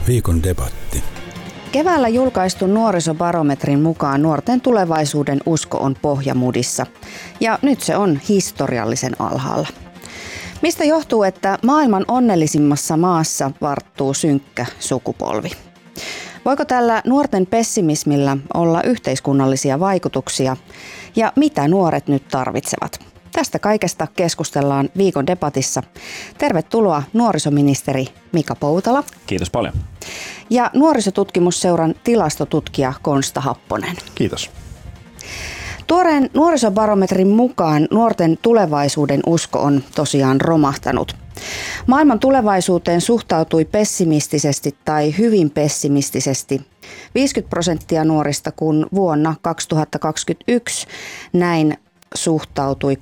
Viikon debatti. Keväällä julkaistun nuorisobarometrin mukaan nuorten tulevaisuuden usko on pohjamudissa. Ja nyt se on historiallisen alhaalla. Mistä johtuu, että maailman onnellisimmassa maassa varttuu synkkä sukupolvi? Voiko tällä nuorten pessimismillä olla yhteiskunnallisia vaikutuksia? Ja mitä nuoret nyt tarvitsevat? Tästä kaikesta keskustellaan viikon debatissa. Tervetuloa nuorisoministeri Mika Poutala. Kiitos paljon. Ja nuorisotutkimusseuran tilastotutkija Konsta Happonen. Kiitos. Tuoreen nuorisobarometrin mukaan nuorten tulevaisuuden usko on tosiaan romahtanut. Maailman tulevaisuuteen suhtautui pessimistisesti tai hyvin pessimistisesti 50% nuorista, kun vuonna 2021 näin suhtautui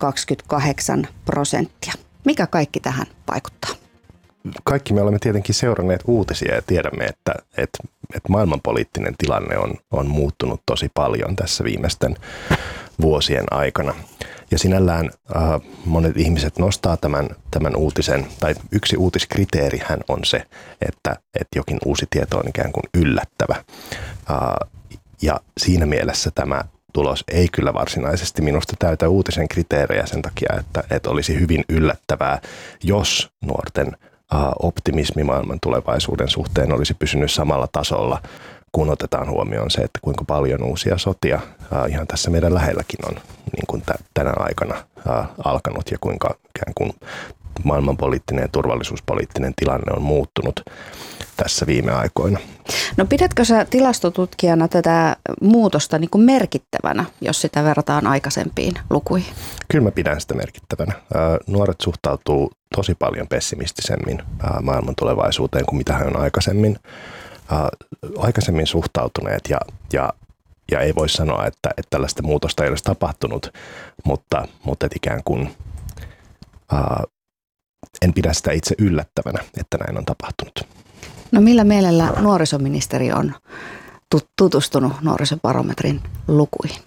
28%. Mikä kaikki tähän vaikuttaa? Kaikki me olemme tietenkin seuranneet uutisia ja tiedämme, että maailmanpoliittinen tilanne on muuttunut tosi paljon tässä viimeisten vuosien aikana. Ja sinällään monet ihmiset nostaa tämän uutisen, tai yksi uutiskriteerihän on se, että jokin uusi tieto on ikään kuin yllättävä. Ja siinä mielessä tämä tulos ei kyllä varsinaisesti minusta täytä uutisen kriteerejä sen takia, että olisi hyvin yllättävää, jos nuorten optimismi maailman tulevaisuuden suhteen olisi pysynyt samalla tasolla, kun otetaan huomioon se, että kuinka paljon uusia sotia ihan tässä meidän lähelläkin on niin kuin tänä aikana alkanut ja kuinka ikään kuin maailmanpoliittinen ja turvallisuuspoliittinen tilanne on muuttunut tässä viime aikoina. No pidätkö sä tilastotutkijana tätä muutosta niin kuin merkittävänä, jos sitä verrataan aikaisempiin lukuihin? Kyllä mä pidän sitä merkittävänä. Nuoret suhtautuu tosi paljon pessimistisemmin maailman tulevaisuuteen kuin mitä he on aikaisemmin suhtautuneet ja ei voi sanoa, että tällaista muutosta ei olisi tapahtunut, mutta ikään kuin en pidä sitä itse yllättävänä, että näin on tapahtunut. No millä mielellä nuorisoministeri on tutustunut nuorisobarometrin lukuihin?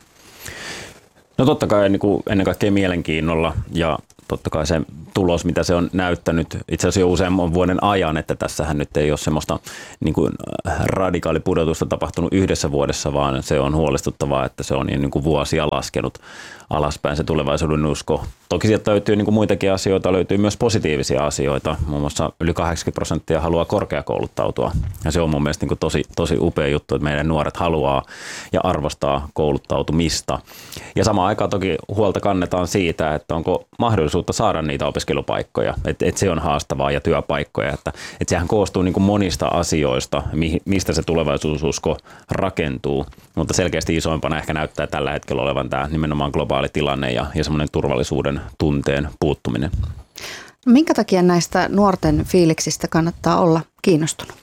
No totta kai niin kuin ennen kaikkea mielenkiinnolla ja totta kai se tulos, mitä se on näyttänyt itse asiassa jo useamman vuoden ajan, että tässähän nyt ei ole semmoista niin kuin radikaalipudotusta tapahtunut yhdessä vuodessa, vaan se on huolestuttavaa, että se on niin kuin vuosia laskenut alaspäin se tulevaisuuden usko. Toki sieltä löytyy niin kuin muitakin asioita, löytyy myös positiivisia asioita. Muun muassa yli 80% haluaa korkeakouluttautua. Ja se on mun mielestä niin kuin tosi upea juttu, että meidän nuoret haluaa ja arvostaa kouluttautumista. Ja samaan aikaan toki huolta kannetaan siitä, että onko mahdollisuutta saada niitä opiskelupaikkoja. Että se on haastavaa ja työpaikkoja. Että sehän koostuu niin kuin monista asioista, mistä se tulevaisuususko rakentuu. Mutta selkeästi isoimpana ehkä näyttää tällä hetkellä olevan tämä nimenomaan globaali tilanne ja semmoinen turvallisuuden tunteen puuttuminen. Minkä takia näistä nuorten fiiliksistä kannattaa olla kiinnostunut?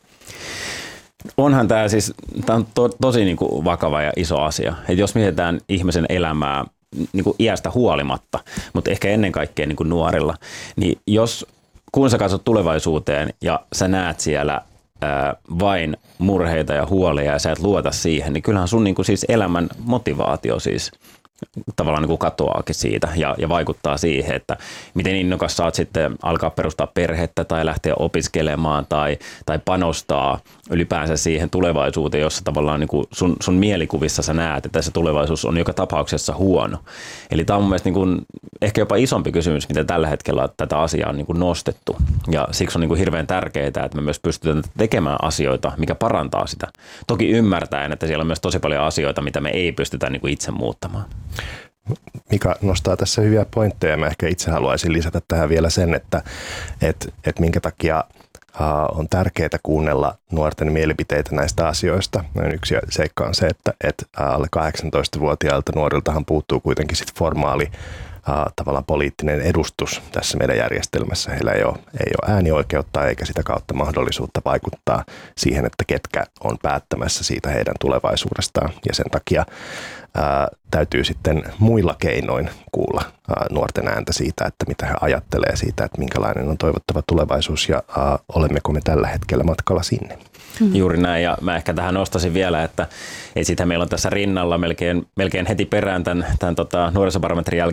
Onhan tämä siis on tosi niin kuin vakava ja iso asia. Et jos mietitään ihmisen elämää niin kuin iästä huolimatta, mutta ehkä ennen kaikkea niin kuin nuorilla, niin kun sä katsot tulevaisuuteen ja sä näet siellä vain murheita ja huolia ja sä et luota siihen, niin kyllähän sun niin kuin siis elämän motivaatio siis tavallaan niin kuin katoaakin siitä ja vaikuttaa siihen, että miten innokas saat sitten alkaa perustaa perhettä tai lähteä opiskelemaan tai panostaa ylipäänsä siihen tulevaisuuteen, jossa tavallaan niin kuin sun mielikuvissa sä näet, että se tulevaisuus on joka tapauksessa huono. Eli tämä on mun mielestä niin kuin ehkä jopa isompi kysymys, mitä tällä hetkellä tätä asiaa on niin kuin nostettu. Ja siksi on niin kuin hirveän tärkeää, että me myös pystytään tekemään asioita, mikä parantaa sitä. Toki ymmärtäen, että siellä on myös tosi paljon asioita, mitä me ei pystytä niin kuin itse muuttamaan. Mika nostaa tässä hyviä pointteja. Mä ehkä itse haluaisin lisätä tähän vielä sen, että minkä takia on tärkeää kuunnella nuorten mielipiteitä näistä asioista. Yksi seikka on se, että alle 18-vuotiailta nuoriltahan puuttuu kuitenkin sit formaali tavallaan poliittinen edustus tässä meidän järjestelmässä. Heillä ei ole äänioikeutta eikä sitä kautta mahdollisuutta vaikuttaa siihen, että ketkä on päättämässä siitä heidän tulevaisuudestaan. Ja sen takia täytyy sitten muilla keinoin kuulla nuorten ääntä siitä, että mitä he ajattelee siitä, että minkälainen on toivottava tulevaisuus ja olemmeko me tällä hetkellä matkalla sinne. Juuri näin, ja mä ehkä tähän nostaisin vielä, että sitä meillä on tässä rinnalla melkein heti perään tämän nuorisobarometrin jälkeen tuli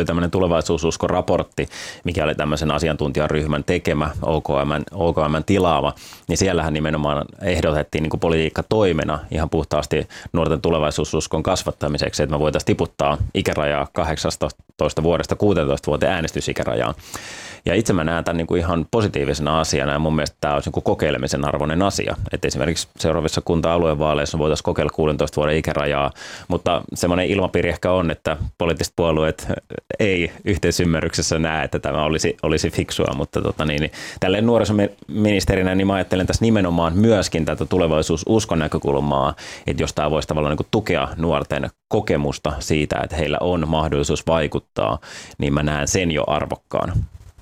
tämmöinen tulevaisuususko-raportti, mikä oli tämmöisen asiantuntijaryhmän tekemä, OKM:n tilaava, niin siellähän nimenomaan ehdotettiin niin kuin politiikkatoimena ihan puhtaasti nuorten tulevaisuususkon kasvattamiseksi, että me voitaisiin tiputtaa ikärajaa 18 vuodesta 16 vuoteen äänestysikärajaan. Ja itse mä näen tämän niin kuin ihan positiivisena asiana ja mun mielestä tämä olisi niin kuin kokeilemisen arvoinen asia. Että esimerkiksi seuraavissa kunta-aluevaaleissa voitaisiin kokeilla 16 vuoden ikärajaa, mutta semmoinen ilmapiiri ehkä on, että poliittiset puolueet ei yhteisymmärryksessä näe, että tämä olisi fiksua, mutta tälleen nuorisoministerinä niin mä ajattelen tässä nimenomaan myöskin tätä tulevaisuususkon näkökulmaa, että jos tämä voisi tavallaan niin kuin tukea nuorten kokemusta siitä, että heillä on mahdollisuus vaikuttaa, niin mä näen sen jo arvokkaana.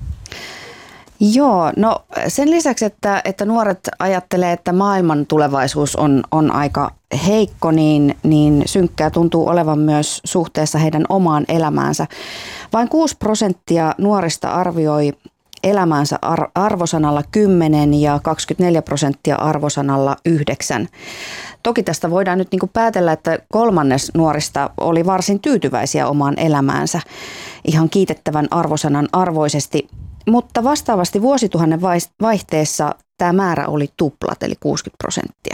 Joo, no sen lisäksi, että nuoret ajattelee, että maailman tulevaisuus on aika heikko, niin synkkää tuntuu olevan myös suhteessa heidän omaan elämäänsä. Vain 6% nuorista arvioi elämäänsä arvosanalla 10 ja 24% arvosanalla 9. Toki tästä voidaan nyt niin kuin päätellä, että 1/3 nuorista oli varsin tyytyväisiä omaan elämäänsä ihan kiitettävän arvosanan arvoisesti. Mutta vastaavasti vuosituhannen vaihteessa tämä määrä oli tuplat, eli 60%.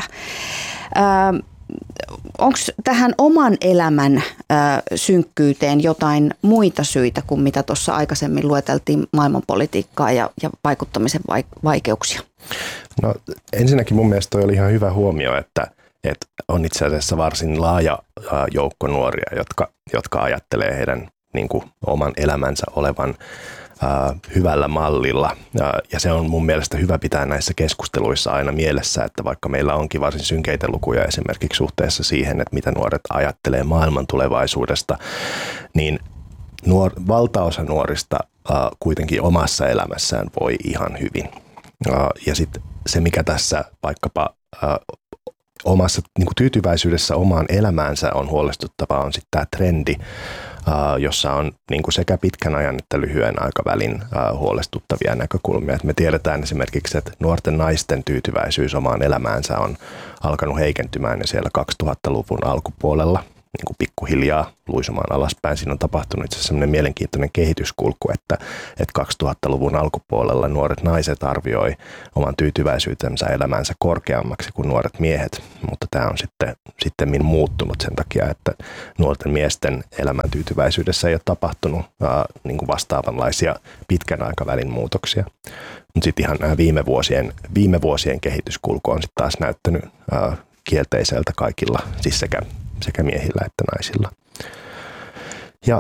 Onko tähän oman elämän synkkyyteen jotain muita syitä kuin mitä tuossa aikaisemmin lueteltiin maailmanpolitiikkaa ja vaikuttamisen vaikeuksia? No ensinnäkin mun mielestä toi oli ihan hyvä huomio, että on itse asiassa varsin laaja joukko nuoria, jotka ajattelee heidän niin kuin, oman elämänsä olevan hyvällä mallilla. Ja se on mun mielestä hyvä pitää näissä keskusteluissa aina mielessä, että vaikka meillä onkin varsin synkeitä lukuja esimerkiksi suhteessa siihen, että mitä nuoret ajattelee maailman tulevaisuudesta, niin valtaosa nuorista kuitenkin omassa elämässään voi ihan hyvin. Ja sitten se, mikä tässä vaikkapa omassa niin kuin tyytyväisyydessä omaan elämäänsä on huolestuttavaa, on sitten tämä trendi, jossa on niin kuin sekä pitkän ajan että lyhyen aikavälin huolestuttavia näkökulmia. Et me tiedetään esimerkiksi, että nuorten naisten tyytyväisyys omaan elämäänsä on alkanut heikentymään jo siellä 2000-luvun alkupuolella, niin kuin pikkuhiljaa luisumaan alaspäin. Siinä on tapahtunut itse asiassa sellainen mielenkiintoinen kehityskulku, että 2000-luvun alkupuolella nuoret naiset arvioi oman tyytyväisyytensä elämänsä korkeammaksi kuin nuoret miehet, mutta tämä on sitten muuttunut sen takia, että nuorten miesten elämän tyytyväisyydessä ei ole tapahtunut niin kuin vastaavanlaisia pitkän aikavälin muutoksia. Mutta sitten ihan nämä viime vuosien kehityskulku on sitten taas näyttänyt kielteiseltä kaikilla, siis sekä miehillä että naisilla. Ja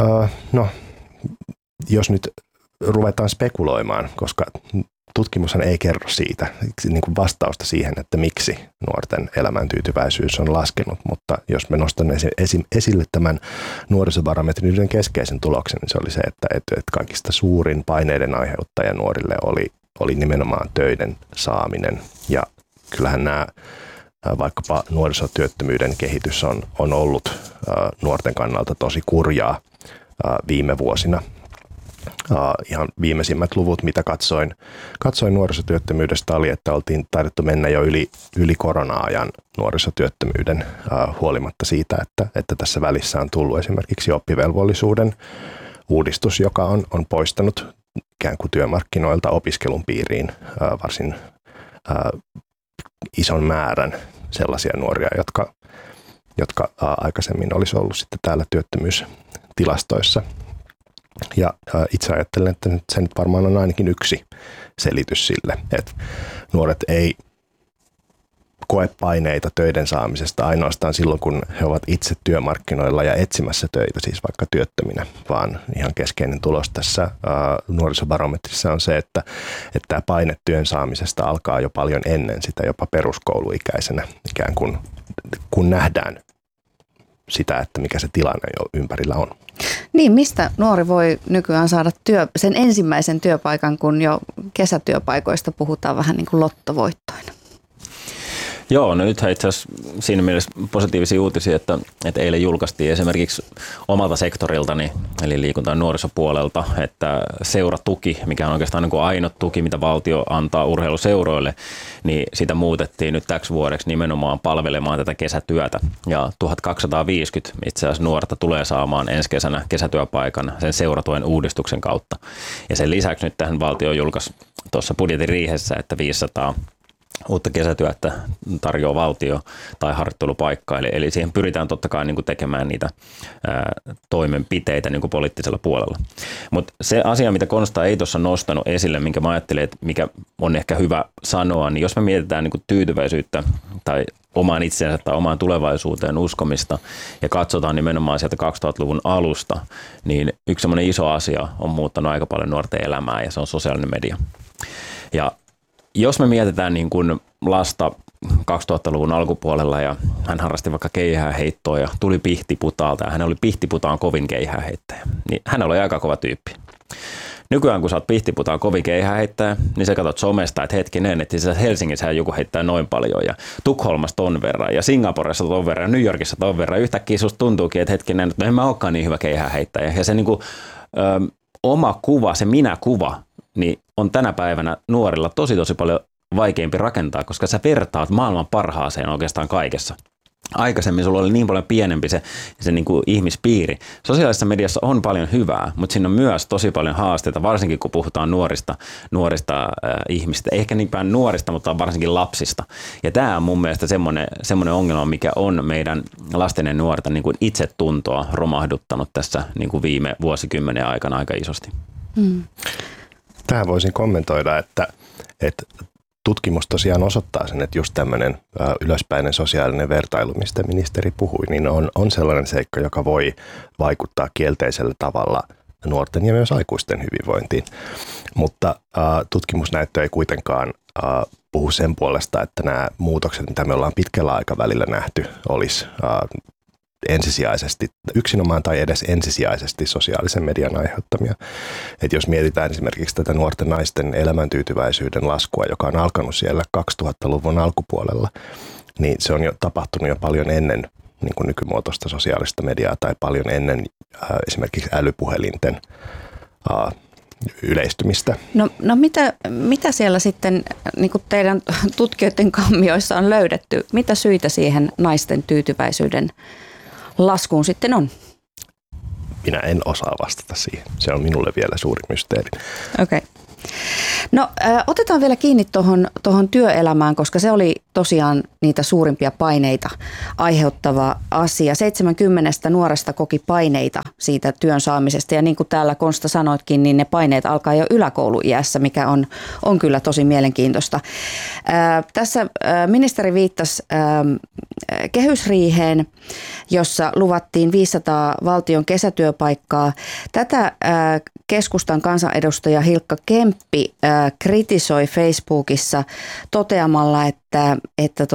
jos nyt ruvetaan spekuloimaan, koska tutkimushan ei kerro siitä niin kuin vastausta siihen, että miksi nuorten elämäntyytyväisyys on laskenut, mutta jos me nostan esille tämän nuorisobarometrin yhden keskeisen tuloksen, niin se oli se, että kaikista suurin paineiden aiheuttaja nuorille oli nimenomaan töiden saaminen. Ja kyllähän nämä vaikkapa nuorisotyöttömyyden kehitys on ollut nuorten kannalta tosi kurjaa viime vuosina. Ihan viimeisimmät luvut, mitä katsoin nuorisotyöttömyydestä oli, että oltiin taidettu mennä jo yli korona-ajan nuorisotyöttömyyden huolimatta siitä, että tässä välissä on tullut esimerkiksi oppivelvollisuuden uudistus, joka on poistanut ikään kuin työmarkkinoilta opiskelun piiriin varsin ison määrän sellaisia nuoria, jotka aikaisemmin olisi ollut sitten täällä työttömyystilastoissa. Ja itse ajattelen, että se nyt varmaan on ainakin yksi selitys sille, että nuoret ei koe paineita töiden saamisesta ainoastaan silloin, kun he ovat itse työmarkkinoilla ja etsimässä töitä, siis vaikka työttöminä, vaan ihan keskeinen tulos tässä nuorisobarometrissa on se, että tämä paine työn saamisesta alkaa jo paljon ennen sitä, jopa peruskouluikäisenä, ikään kuin kun nähdään sitä, että mikä se tilanne jo ympärillä on. Niin, mistä nuori voi nykyään saada sen ensimmäisen työpaikan, kun jo kesätyöpaikoista puhutaan vähän niin kuin lottovoittoina? Joo, no nythän itse asiassa siinä mielessä positiivisia uutisia, että eilen julkaistiin esimerkiksi omalta sektoriltani, eli liikunta- ja nuorisopuolelta, että seuratuki, mikä on oikeastaan niin kuin ainoa tuki, mitä valtio antaa urheiluseuroille, niin sitä muutettiin nyt täksi vuodeksi nimenomaan palvelemaan tätä kesätyötä. Ja 1250 itse asiassa nuorta tulee saamaan ensi kesänä kesätyöpaikan sen seuratuen uudistuksen kautta. Ja sen lisäksi nyt tähän valtio julkaisi tuossa budjetin riihessä, että 500 uutta kesätyötä tarjoaa valtio tai harjoittelupaikkaa. Eli siihen pyritään totta kai niin kuin tekemään niitä toimenpiteitä niin kuin poliittisella puolella. Mutta se asia, mitä Konsta ei tuossa nostanut esille, minkä mä ajattelin, että mikä on ehkä hyvä sanoa, niin jos me mietitään niin kuin tyytyväisyyttä tai omaan itseensä tai omaan tulevaisuuteen uskomista ja katsotaan nimenomaan sieltä 2000-luvun alusta, niin yksi semmoinen iso asia on muuttanut aika paljon nuorten elämää ja se on sosiaalinen media. Ja jos me mietitään niin kuin lasta 2000-luvun alkupuolella ja hän harrasti vaikka keihääheittoa ja tuli Pihtiputaalta ja hän oli Pihtiputaan kovin keihääheittäjä, niin hän oli aika kova tyyppi. Nykyään kun sä oot Pihtiputaan kovin keihääheittäjä, niin sä katsot somesta, että hetkinen, että Helsingissä joku heittää noin paljon ja Tukholmassa ton verran ja Singaporessa ton verran ja New Yorkissa ton verran. Yhtäkkiä susta tuntuukin, että hetkinen, että en mä olekaan niin hyvä keihääheittäjä. Ja se niin kuin, oma kuva, se minäkuva, niin on tänä päivänä nuorilla tosi paljon vaikeampi rakentaa, koska sä vertaat maailman parhaaseen oikeastaan kaikessa. Aikaisemmin sulla oli niin paljon pienempi se niin kuin ihmispiiri. Sosiaalisessa mediassa on paljon hyvää, mutta siinä on myös tosi paljon haasteita, varsinkin kun puhutaan nuorista ihmistä. Ehkä niinpä nuorista, mutta varsinkin lapsista. Ja tämä on mun mielestä semmoinen ongelma, mikä on meidän lasten ja nuorten niin kuin itsetuntoa romahduttanut tässä niin kuin viime vuosikymmenen aikana aika isosti. Tähän voisin kommentoida, että tutkimus tosiaan osoittaa sen, että just tämmöinen ylöspäinen sosiaalinen vertailu, mistä ministeri puhui, niin on sellainen seikka, joka voi vaikuttaa kielteisellä tavalla nuorten ja myös aikuisten hyvinvointiin. Mutta tutkimusnäyttö ei kuitenkaan puhu sen puolesta, että nämä muutokset, mitä me ollaan pitkällä aikavälillä nähty, olisi ensisijaisesti, yksinomaan tai edes ensisijaisesti sosiaalisen median aiheuttamia. Että jos mietitään esimerkiksi tätä nuorten naisten elämäntyytyväisyyden laskua, joka on alkanut siellä 2000-luvun alkupuolella, niin se on jo tapahtunut jo paljon ennen niin kuin nykymuotoista sosiaalista mediaa tai paljon ennen esimerkiksi älypuhelinten yleistymistä. No mitä siellä sitten niin kuin teidän tutkijoiden kammioissa on löydetty? Mitä syitä siihen naisten tyytyväisyyden laskuun sitten on? Minä en osaa vastata siihen. Se on minulle vielä suuri mysteeri. Okei. No otetaan vielä kiinni tuohon työelämään, koska se oli tosiaan niitä suurimpia paineita aiheuttava asia. 70 nuoresta koki paineita siitä työn saamisesta ja niin kuin täällä Konsta sanoitkin, niin ne paineet alkaa jo yläkouluiässä, mikä on kyllä tosi mielenkiintoista. Tässä ministeri viittasi kehysriiheen, jossa luvattiin 500 valtion kesätyöpaikkaa. Tätä keskustan kansanedustaja Hilkka Kemppi kritisoi Facebookissa toteamalla, että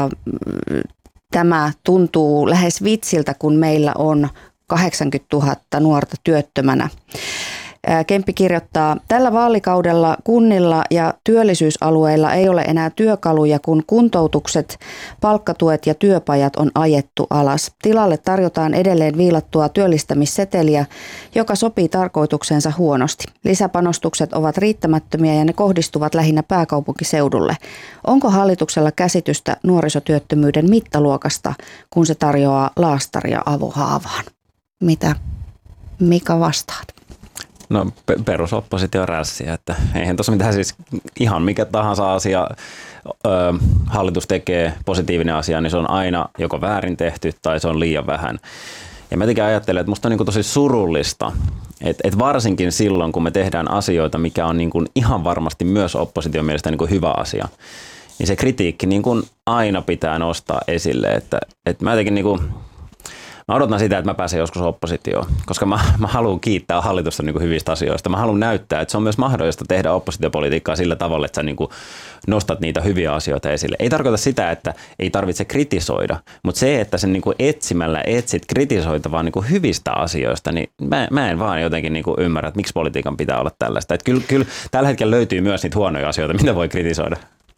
tämä tuntuu lähes vitsiltä, kun meillä on 80 000 nuorta työttömänä. Kemppi kirjoittaa, tällä vaalikaudella kunnilla ja työllisyysalueilla ei ole enää työkaluja, kun kuntoutukset, palkkatuet ja työpajat on ajettu alas. Tilalle tarjotaan edelleen viilattua työllistämisseteliä, joka sopii tarkoituksensa huonosti. Lisäpanostukset ovat riittämättömiä ja ne kohdistuvat lähinnä pääkaupunkiseudulle. Onko hallituksella käsitystä nuorisotyöttömyyden mittaluokasta, kun se tarjoaa laastaria avohaavaan? Mitä Mika vastaat? No perusoppositio rässiä, että eihän tuossa mitään siis ihan mikä tahansa asia hallitus tekee positiivinen asia, niin se on aina joko väärin tehty tai se on liian vähän. Ja mä jotenkin ajattelen, että musta on niin kuin tosi surullista, että varsinkin silloin, kun me tehdään asioita, mikä on niin kuin ihan varmasti myös opposition mielestä niin kuin hyvä asia, niin se kritiikki niin kuin aina pitää nostaa esille, että mä jotenkin niin kuin mä odotan sitä, että mä pääsen joskus oppositioon, koska mä haluan kiittää hallitusta niin kuin hyvistä asioista. Mä haluan näyttää, että se on myös mahdollista tehdä oppositiopolitiikkaa sillä tavalla, että sä niin kuin nostat niitä hyviä asioita esille. Ei tarkoita sitä, että ei tarvitse kritisoida, mutta se, että sen niin kuin etsimällä etsit kritisoitavaa niin kuin hyvistä asioista, niin mä en vaan jotenkin niin kuin ymmärrä, että miksi politiikan pitää olla tällaista. Että kyllä tällä hetkellä löytyy myös niitä huonoja asioita, mitä voi kritisoida.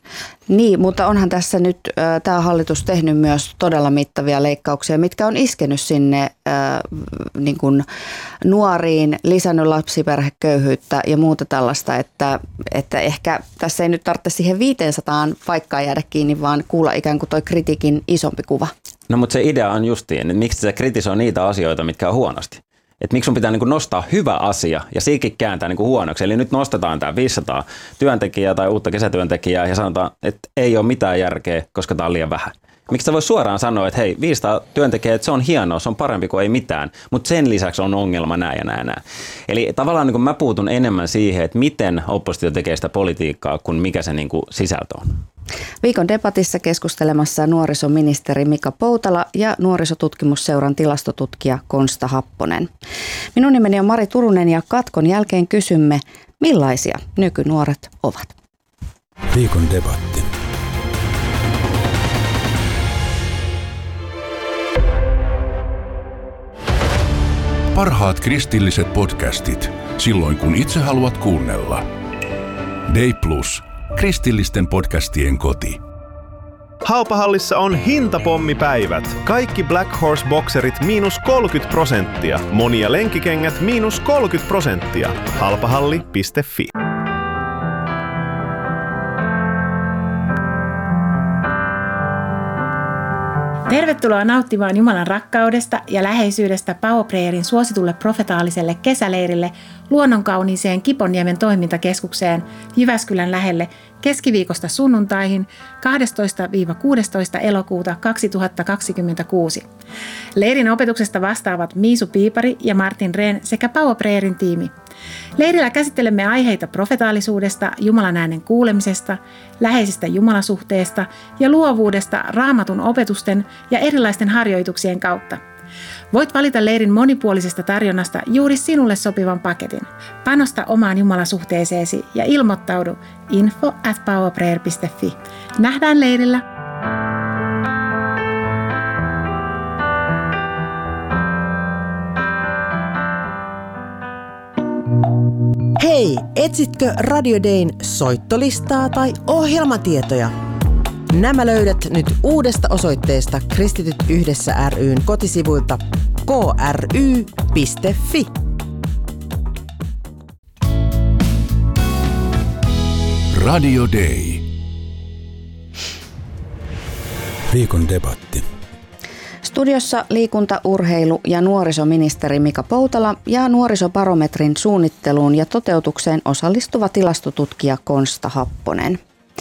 Niin, mutta onhan tässä nyt tämä hallitus tehnyt myös todella mittavia leikkauksia, mitkä on iskenyt sinne niin kuin nuoriin, lisännyt lapsiperheköyhyyttä ja muuta tällaista, että ehkä tässä ei nyt tarvitse siihen 500 paikkaan jäädä kiinni, vaan kuulla ikään kuin toi kritiikin isompi kuva. No mutta se idea on justiin, että miksi se kritisoi niitä asioita, mitkä on huonosti. Että miksi sun pitää niin kuin nostaa hyvä asia ja siikin kääntää niin kuin huonoksi. Eli nyt nostetaan tämä 500 työntekijää tai uutta kesätyöntekijää ja sanotaan, että ei ole mitään järkeä, koska tämä on liian vähän. Miksi sä voi suoraan sanoa, että hei, 500 työntekijää, että se on hienoa, se on parempi kuin ei mitään, mutta sen lisäksi on ongelma näin ja näin. Eli tavallaan niin kuin mä puutun enemmän siihen, että miten oppositio tekee sitä politiikkaa, kuin mikä se niin kuin sisältö on. Viikon debatissa keskustelemassa nuorisoministeri Mika Poutala ja nuorisotutkimusseuran tilastotutkija Konsta Happonen. Minun nimeni on Mari Turunen ja katkon jälkeen kysymme, millaisia nykynuoret ovat. Viikon debatti. Parhaat kristilliset podcastit, silloin kun itse haluat kuunnella. Day Plus, kristillisten podcastien koti. Haupahallissa on hintapommipäivät. Kaikki Black Horse bokserit -30%. Monia lenkikengät -30%. Halpahalli.fi. Tervetuloa nauttimaan Jumalan rakkaudesta ja läheisyydestä Power Prayerin suositulle profetaaliselle kesäleirille luonnonkauniiseen Kiponniemen toimintakeskukseen Jyväskylän lähelle keskiviikosta sunnuntaihin 12-16. elokuuta 2026. Leirin opetuksesta vastaavat Miisu Piipari ja Martin Rehn sekä Power Prayerin tiimi. Leirillä käsittelemme aiheita profetaalisuudesta, Jumalan äänen kuulemisesta, läheisestä jumalasuhteesta ja luovuudesta Raamatun opetusten ja erilaisten harjoituksien kautta. Voit valita leirin monipuolisesta tarjonnasta juuri sinulle sopivan paketin. Panosta omaan jumalasuhteeseesi ja ilmoittaudu info@powerprayer.fi. Nähdään leirillä! Hei, etsitkö Radio Dayn soittolistaa tai ohjelmatietoja? Nämä löydät nyt uudesta osoitteesta Kristityt yhdessä ry:n kotisivuilta kry.fi. Radio Day. Viikon debatti. Studiossa liikunta-, urheilu- ja nuorisoministeri Mika Poutala ja nuorisobarometrin suunnitteluun ja toteutukseen osallistuva tilastotutkija Konsta Happonen.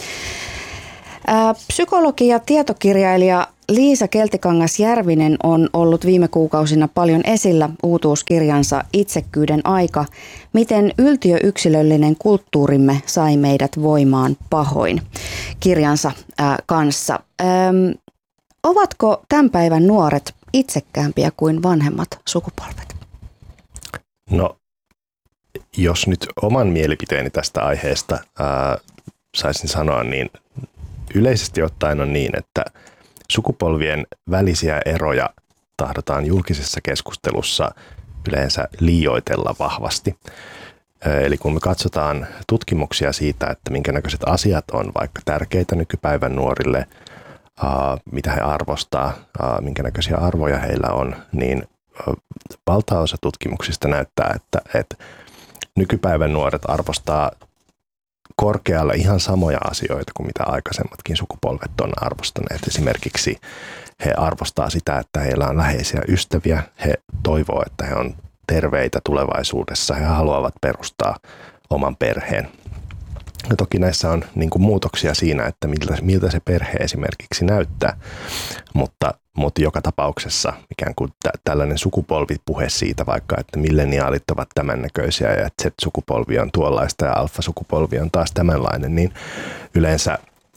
Psykologi ja tietokirjailija Liisa Keltikangas-Järvinen on ollut viime kuukausina paljon esillä uutuuskirjansa Itsekkyyden aika, miten yltiöyksilöllinen kulttuurimme sai meidät voimaan pahoin kirjansa kanssa. Ovatko tämän päivän nuoret itsekkäämpiä kuin vanhemmat sukupolvet? No, jos nyt oman mielipiteeni tästä aiheesta saisin sanoa, niin yleisesti ottaen on niin, että sukupolvien välisiä eroja tahdotaan julkisessa keskustelussa yleensä liioitella vahvasti. Eli kun me katsotaan tutkimuksia siitä, että minkä näköiset asiat on vaikka tärkeitä nykypäivän nuorille, mitä he arvostaa, minkä näköisiä arvoja heillä on, niin valtaosa tutkimuksista näyttää, että nykypäivän nuoret arvostaa korkealle ihan samoja asioita kuin mitä aikaisemmatkin sukupolvet on arvostaneet. Esimerkiksi he arvostaa sitä, että heillä on läheisiä ystäviä, he toivoo, että he on terveitä tulevaisuudessa, he haluavat perustaa oman perheen. Ja toki näissä on niin kuin muutoksia siinä, että miltä se perhe esimerkiksi näyttää, mutta joka tapauksessa ikään kuin tällainen sukupolvipuhe siitä vaikka, että milleniaalit ovat tämän näköisiä ja Z-sukupolvi on tuollaista ja alfa-sukupolvi on taas tämänlainen, niin yleensä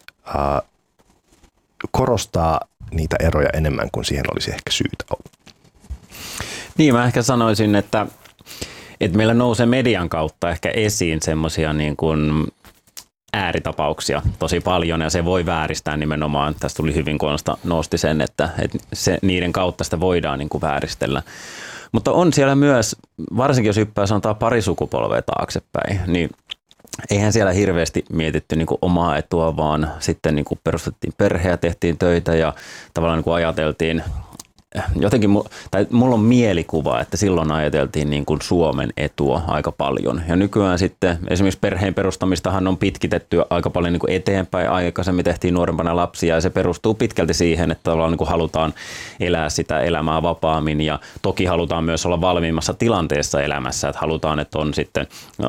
korostaa niitä eroja enemmän kuin siihen olisi ehkä syytä olla. Niin, mä ehkä sanoisin, että meillä nousee median kautta ehkä esiin semmoisia niin kuin ääritapauksia tosi paljon ja se voi vääristää nimenomaan. Tästä tuli hyvin, kun nosti sen, että se, niiden kautta sitä voidaan niin kuin vääristellä. Mutta on siellä myös, varsinkin jos hyppää sanotaan pari sukupolvea taaksepäin, niin eihän siellä hirveästi mietitty niin kuin omaa etua, vaan sitten niin kuin perustettiin perhe ja tehtiin töitä ja tavallaan niin kuin ajateltiin, jotenkin mulla on mielikuva, että silloin ajateltiin niin kuin Suomen etua aika paljon. Ja nykyään sitten esimerkiksi perheen perustamistahan on pitkitetty aika paljon niin kuin eteenpäin. Aikaisemmin tehtiin nuorempana lapsia ja se perustuu pitkälti siihen, että tavallaan niin kuin halutaan elää sitä elämää vapaammin ja toki halutaan myös olla valmiimmassa tilanteessa elämässä. Että halutaan, että on sitten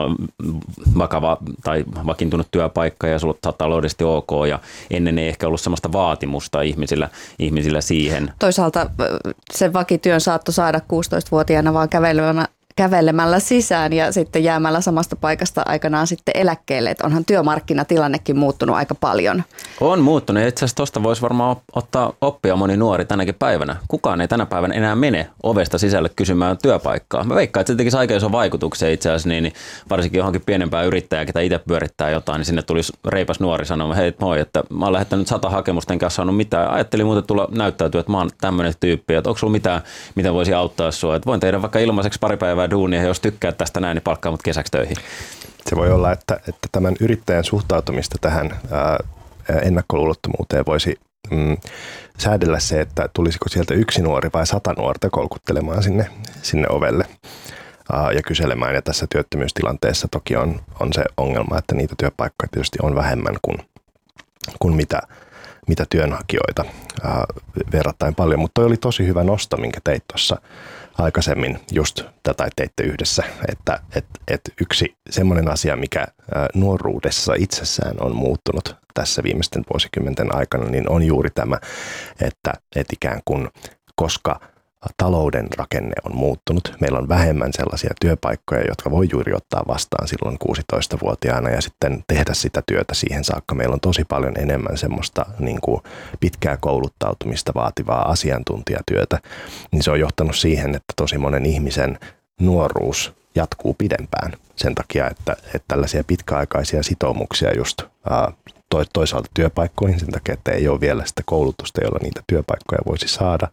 vakava tai vakiintunut työpaikka ja sulla on taloudellisesti ok ja ennen ei ehkä ollut sellaista vaatimusta ihmisillä siihen. Toisaalta sen vakityön saattoi saada 16-vuotiaana vaan kävelemällä sisään ja sitten jäämällä samasta paikasta aikanaan sitten eläkkeelle. Että onhan työmarkkinatilannekin muuttunut aika paljon. On muuttunut ja itse asiassa tuosta voisi varmaan ottaa oppia moni nuori tänäkin päivänä. Kukaan ei tänä päivänä enää mene ovesta sisälle kysymään työpaikkaa. Mä veikkaan, että se tekisi aika iso vaikutuksia itse asiassa, niin varsinkin johonkin pienempään yrittäjään, ketä itse pyörittää jotain, niin sinne tulisi reipas nuori sanomaan, hei moi, että mä oon lähettänyt 100 hakemusta, enkä saanut mitään. Ajattelin muuten tulla näyttäytyä, että mä oon tämmöinen tyyppi, että onko sulla mitään, mitä voisi auttaa sua. Että voin tehdä vaikka ilmaiseksi pari päivää duunia, jos tykkää tästä näin, niin palkkaa mut kesäksi töihin. Se voi olla, että tämän yrittäjän suhtautumista tähän ennakkoluulottomuuteen voisi säädellä se, että tulisiko sieltä 1 nuori vai 100 nuorta kolkuttelemaan sinne ovelle ja kyselemään. Ja tässä työttömyystilanteessa toki on se ongelma, että niitä työpaikkoja tietysti on vähemmän kuin mitä työnhakijoita verrattain paljon. Mutta toi oli tosi hyvä nosto, minkä teit tuossa aikaisemmin just tätä teitte yhdessä, että yksi semmoinen asia, mikä nuoruudessa itsessään on muuttunut tässä viimeisten vuosikymmenten aikana, niin on juuri tämä, että ikään kuin koska talouden rakenne on muuttunut, meillä on vähemmän sellaisia työpaikkoja, jotka voi juuri ottaa vastaan silloin 16-vuotiaana ja sitten tehdä sitä työtä siihen saakka. Meillä on tosi paljon enemmän semmoista niin kuin pitkää kouluttautumista vaativaa asiantuntijatyötä, niin se on johtanut siihen, että tosi monen ihmisen nuoruus jatkuu pidempään sen takia, että tällaisia pitkäaikaisia sitoumuksia just toisaalta työpaikkoihin sen takia, että ei ole vielä sitä koulutusta, jolla niitä työpaikkoja voisi saada.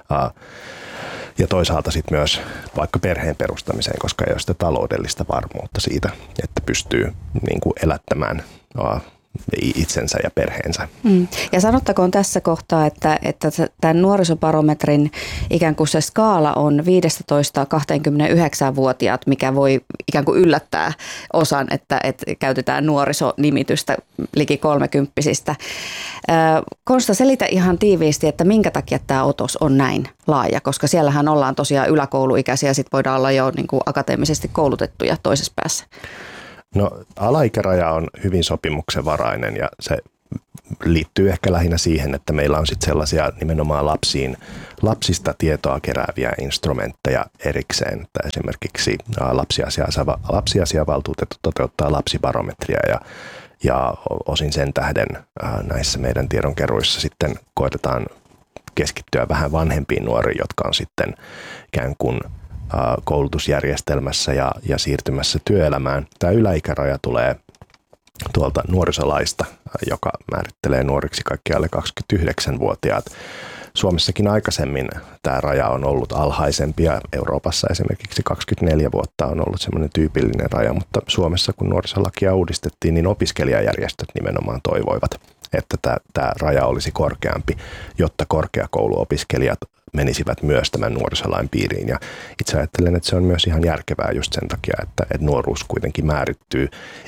Ja toisaalta sitten myös vaikka perheen perustamiseen, koska ei ole sitä taloudellista varmuutta siitä, että pystyy niin kuin elättämään itsensä ja perheensä. Ja sanottakoon tässä kohtaa, että tämän nuorisobarometrin ikään kuin se skaala on 15-29-vuotiaat, mikä voi ikään kuin yllättää osan, että käytetään nuorisonimitystä liki 30-vuotiaista. Konsta, selitä ihan tiiviisti, että minkä takia tämä otos on näin laaja, koska siellähän ollaan tosiaan yläkouluikäisiä ja sitten voidaan olla jo niin kuin akateemisesti koulutettuja toisessa päässä. No alaikäraja on hyvin sopimuksenvarainen ja se liittyy ehkä lähinnä siihen, että meillä on sitten sellaisia nimenomaan lapsista tietoa kerääviä instrumentteja erikseen. Että esimerkiksi lapsiasiavaltuutettu toteuttaa lapsibarometria ja osin sen tähden näissä meidän tiedonkeruissa sitten koetetaan keskittyä vähän vanhempiin nuoriin, jotka on sitten ikään kuin koulutusjärjestelmässä ja siirtymässä työelämään. Tämä yläikäraja tulee tuolta nuorisolaista, joka määrittelee nuoriksi kaikki alle 29-vuotiaat. Suomessakin aikaisemmin tämä raja on ollut alhaisempi ja Euroopassa esimerkiksi 24 vuotta on ollut semmoinen tyypillinen raja, mutta Suomessa kun nuorisolakia uudistettiin, niin opiskelijajärjestöt nimenomaan toivoivat, että tämä raja olisi korkeampi, jotta korkeakouluopiskelijat menisivät myös tämän nuorisolain piiriin. Ja itse ajattelen, että se on myös ihan järkevää just sen takia, että nuoruus kuitenkin määrittyy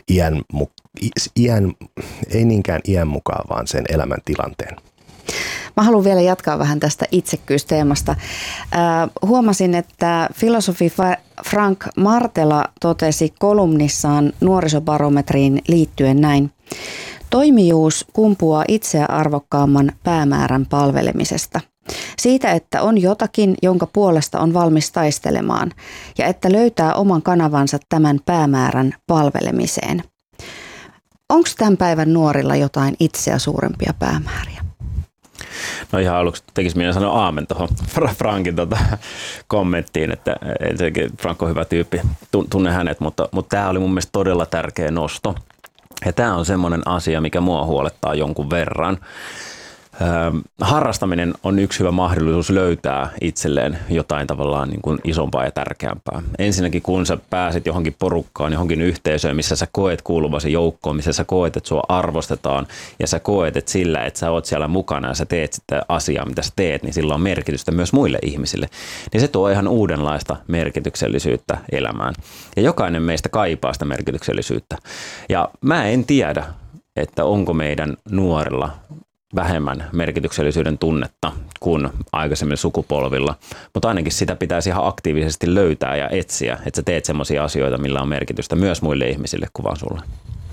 ei niinkään iän mukaan, vaan sen elämäntilanteen. Mä haluan vielä jatkaa vähän tästä itsekkyysteemasta. Huomasin, että filosofi Frank Martela totesi kolumnissaan nuorisobarometriin liittyen näin. Toimijuus kumpuaa itseä arvokkaamman päämäärän palvelemisesta. Siitä, että on jotakin, jonka puolesta on valmis taistelemaan ja että löytää oman kanavansa tämän päämäärän palvelemiseen. Onko tämän päivän nuorilla jotain itseä suurempia päämääriä? No ihan aluksi tekisi minä sanoa aamen tuohon Frankin kommenttiin, että Frank on hyvä tyyppi, tunne hänet, mutta tämä oli mun mielestä todella tärkeä nosto. Ja tämä on semmoinen asia, mikä mua huolettaa jonkun verran. harrastaminen on yksi hyvä mahdollisuus löytää itselleen jotain tavallaan niin kuin isompaa ja tärkeämpää. Ensinnäkin kun sä pääset johonkin porukkaan, johonkin yhteisöön, missä sä koet kuuluvasi joukkoon, missä sä koet, että sua arvostetaan ja sä koet, että sillä, että sä oot siellä mukana ja sä teet sitä asiaa, mitä sä teet, niin sillä on merkitystä myös muille ihmisille. Niin se tuo ihan uudenlaista merkityksellisyyttä elämään. Ja jokainen meistä kaipaa sitä merkityksellisyyttä. Ja mä en tiedä, että onko meidän nuorilla vähemmän merkityksellisyyden tunnetta kuin aikaisemmilla sukupolvilla, mutta ainakin sitä pitäisi ihan aktiivisesti löytää ja etsiä, että sä teet semmoisia asioita, millä on merkitystä myös muille ihmisille kuin vaan sulle.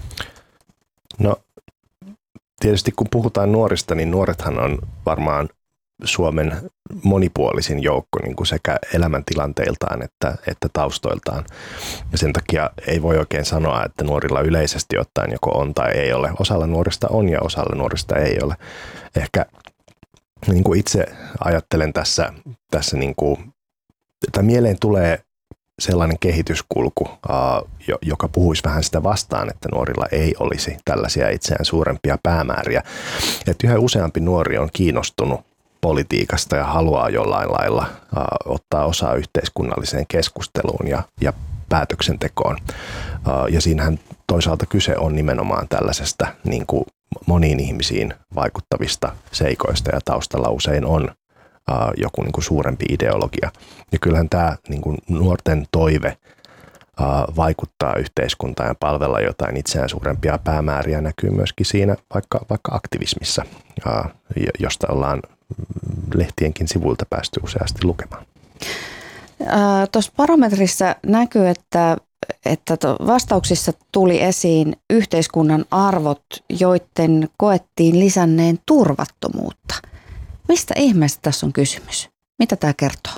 No tietysti kun puhutaan nuorista, niin nuorethan on varmaan Suomen monipuolisin joukko niin kuin sekä elämäntilanteiltaan että taustoiltaan. Ja sen takia ei voi oikein sanoa, että nuorilla yleisesti ottaen joko on tai ei ole. Osalla nuorista on ja osalla nuorista ei ole. Ehkä niin kuin itse ajattelen tässä niin kuin, että mieleen tulee sellainen kehityskulku, joka puhuisi vähän sitä vastaan, että nuorilla ei olisi tällaisia itseään suurempia päämääriä. Että yhä useampi nuori on kiinnostunut politiikasta ja haluaa jollain lailla ottaa osaa yhteiskunnalliseen keskusteluun ja päätöksentekoon. Ja siinähän toisaalta kyse on nimenomaan tällaisesta niin kuin moniin ihmisiin vaikuttavista seikoista ja taustalla usein on joku niin kuin suurempi ideologia. Ja kyllähän tämä niin kuin nuorten toive vaikuttaa yhteiskuntaan ja palvella jotain itseään suurempia päämääriä näkyy myöskin siinä vaikka aktivismissa, josta ollaan lehtienkin sivuilta päästy useasti lukemaan. Tuossa barometrissa näkyy, että vastauksissa tuli esiin yhteiskunnan arvot, joiden koettiin lisänneen turvattomuutta. Mistä ihmeestä tässä on kysymys? Mitä tämä kertoo?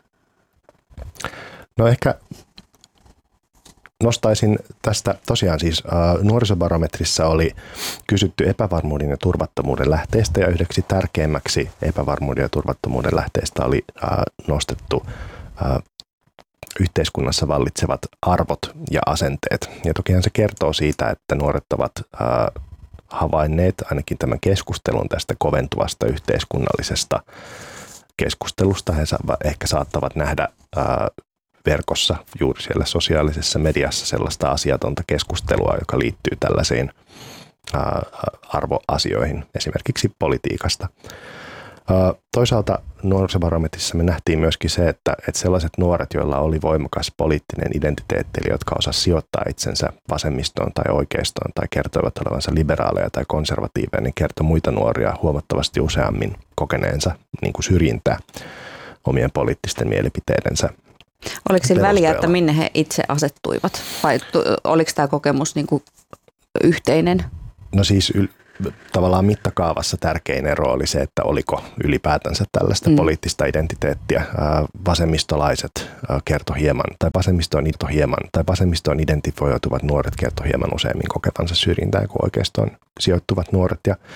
No ehkä nostaisin tästä tosiaan siis nuorisobarometrissa oli kysytty epävarmuuden ja turvattomuuden lähteistä ja yhdeksi tärkeimmäksi epävarmuuden ja turvattomuuden lähteistä oli nostettu yhteiskunnassa vallitsevat arvot ja asenteet. Ja tokihan se kertoo siitä, että nuoret ovat havainneet ainakin tämän keskustelun tästä koventuvasta yhteiskunnallisesta keskustelusta. He ehkä saattavat nähdä verkossa juuri siellä sosiaalisessa mediassa sellaista asiatonta keskustelua, joka liittyy tällaisiin arvoasioihin, esimerkiksi politiikasta. Toisaalta nuorisobarometrissa me nähtiin myöskin se, että sellaiset nuoret, joilla oli voimakas poliittinen identiteetti, eli jotka osasivat sijoittaa itsensä vasemmistoon tai oikeistoon tai kertoivat olevansa liberaaleja tai konservatiiveja, niin kertoi muita nuoria huomattavasti useammin kokeneensa niin kuin syrjintää omien poliittisten mielipiteidensä. Oliko sillä väliä, että minne he itse asettuivat? Vai oliko tämä kokemus niin kuin yhteinen? No siis tavallaan mittakaavassa tärkein ero oli se, että oliko ylipäätänsä tällaista poliittista identiteettiä. Vasemmistolaiset kertoi hieman, tai vasemmistoon identifioituvat nuoret kertoi hieman useammin kokevansa syrjintää kuin oikeistoon sijoittuvat nuoret. Ja